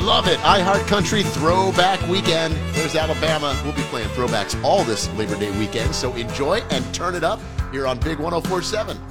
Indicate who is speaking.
Speaker 1: Love it. iHeart Country Throwback Weekend. There's Alabama. We'll be playing throwbacks all this Labor Day weekend, so enjoy and turn it up here on Big 104.7.